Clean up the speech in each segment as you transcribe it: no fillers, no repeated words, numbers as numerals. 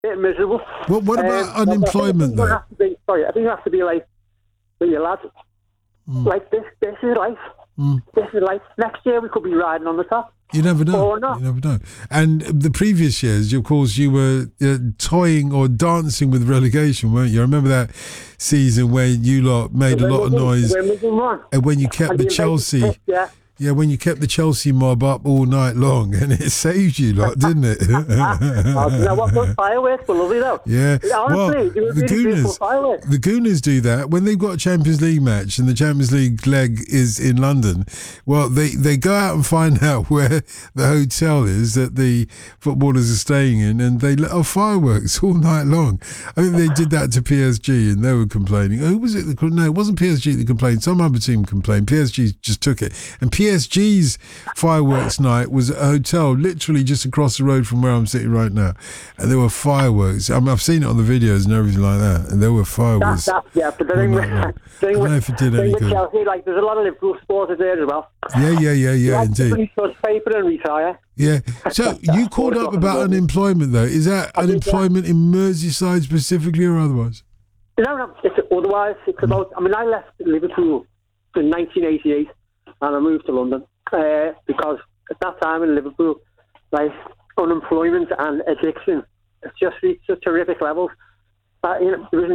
bit miserable. What about unemployment, though? I think it has to be like, with your lads, like this is life. This is life. Next year we could be riding on the top. You never know. Or not. You never know. And the previous years, of course, you were toying or dancing with relegation, weren't you? I remember that season where you lot made a lot of noise. And when you kept the Chelsea... Yeah, when you kept the Chelsea mob up all night long, and it saved you lot, didn't it? You know what? Those fireworks were lovely, though. Yeah. Honestly, they were really beautiful fireworks. The Gooners do that. When they've got a Champions League match and the Champions League leg is in London, well, they go out and find out where the hotel is that the footballers are staying in, and they let off fireworks all night long. I think they did that to PSG, and they were complaining. Who was it? No, it wasn't PSG that complained. Some other team complained. PSG just took it. And PSG's fireworks night was at a hotel literally just across the road from where I'm sitting right now, and there were fireworks. I mean, I've seen it on the videos and everything like that, and there were fireworks. But the thing with Chelsea, like, there's a lot of Liverpool supporters there as well. Yeah, indeed. Paper and retire. Yeah. So you called up about unemployment, though. Is that unemployment in Merseyside specifically or otherwise? No, it's otherwise. It's about. I mean, I left Liverpool in 1988. And I moved to London because at that time in Liverpool, like, unemployment and addiction, it's just reached such terrific levels that, you know, there was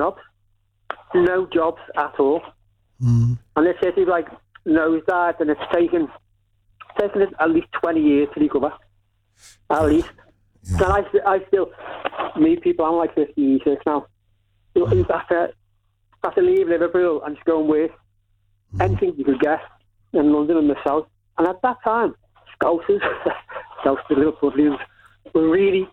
no jobs at all. And the city, like, knows that, and it's taken it at least 20 years to recover, at least. Yeah. And I still meet people. I'm like 56 now. You have to leave Liverpool and just go and work anything you could get in London and the south. And at that time, Scousers, the Liverpoolians, were really,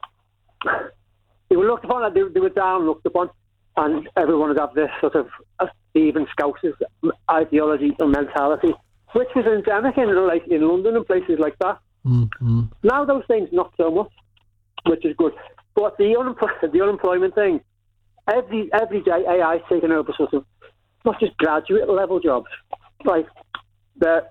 they were looked upon, they were down looked upon, and everyone would have this sort of even Scousers ideology and mentality, which was endemic in London and places like that. Now those things, not so much, which is good. But the unemployment thing, every day AI is taking over sort of, not just graduate level jobs, like the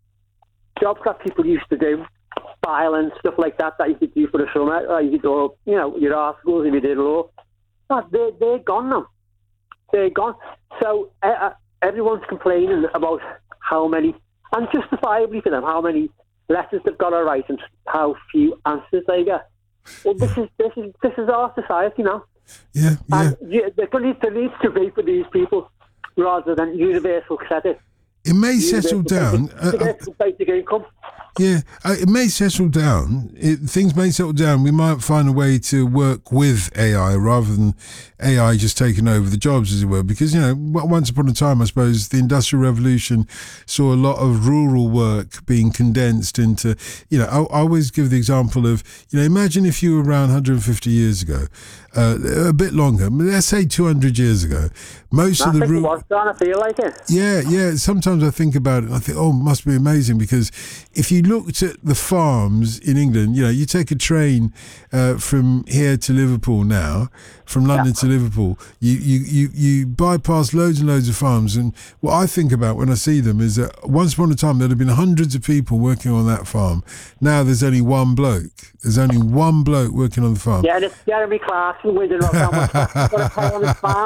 jobs that people used to do, file and stuff like that you could do for the summer, or you could do, you know, your articles if you did law. They're gone now. They're gone. So everyone's complaining about how many, and justifiably for them, how many letters they've got to write and how few answers they get. Well, this is our society now. Yeah. And there needs to be for these people rather than universal credit. It may settle down. Basic income. Yeah, it may settle down. Things may settle down. We might find a way to work with AI rather than AI just taking over the jobs, as it were. Because, you know, once upon a time, I suppose, the Industrial Revolution saw a lot of rural work being condensed into, you know, I always give the example of, you know, imagine if you were around 150 years ago, a bit longer, let's say 200 years ago. I feel like it. Yeah. Sometimes I think about it and I think, oh, it must be amazing, because if you looked at the farms in England, you know, you take a train from here to Liverpool now, from London to Liverpool, you bypass loads and loads of farms. And what I think about when I see them is that once upon a time there'd have been hundreds of people working on that farm. Now there's only one bloke. There's only one bloke working on the farm. Yeah, and it's Jeremy Clarkson with on his farm.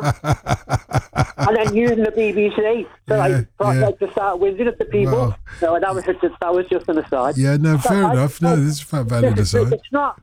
And then using the BBC to start whizzing at the people. Wow. So that was just an aside. Yeah, no, fair enough. No, this is a valid aside. It's not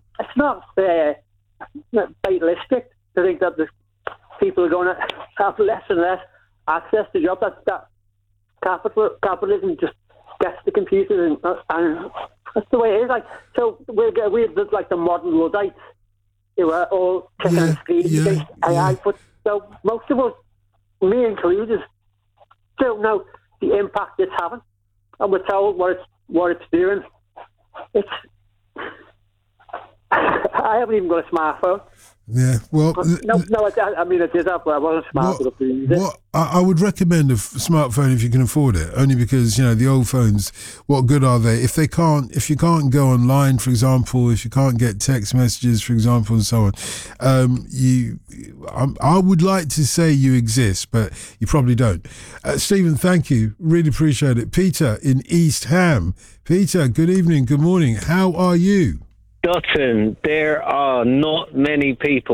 fatalistic to think that the people are going to have less and less access to jobs. That capitalism just gets the computers, and that's the way it is. Like, so we're like the modern Luddites who are all kicking and screaming against AI. But so most of us, me included, don't know the impact it's having, and we're told what it's doing. I haven't even got a smartphone. Yeah, well... I mean, I did that, but I wasn't smart enough to use it. I would recommend a smartphone if you can afford it, only because, you know, the old phones, what good are they? If you can't go online, for example, if you can't get text messages, for example, and so on, I would like to say you exist, but you probably don't. Stephen, thank you. Really appreciate it. Peter in East Ham. Peter, good evening, good morning. How are you? Dutton, there are not many people